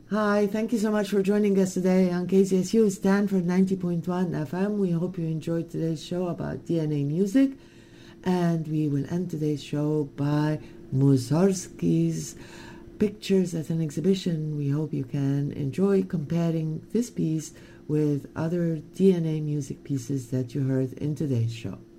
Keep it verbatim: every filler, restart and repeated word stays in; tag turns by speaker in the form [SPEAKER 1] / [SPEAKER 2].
[SPEAKER 1] Hi, thank you so much for joining us today on K Z S U Stanford ninety point one F M. We hope you enjoyed today's show about D N A music. And we will end today's show by Mussorgsky's Pictures at an Exhibition. We hope you can enjoy comparing this piece with other D N A music pieces that you heard in today's show.